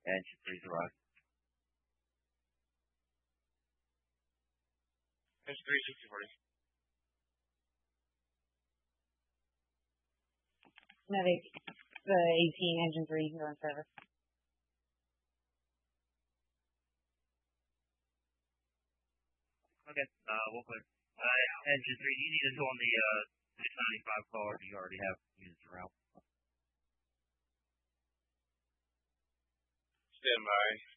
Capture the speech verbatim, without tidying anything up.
Engine three's arrived. Engine three, sixty forty. Medic, the eighteen, engine three, you're on service. Okay, uh, we'll put, uh, engine three, you need to go on the, uh, six ninety-five car, do you already have units around? Stand by.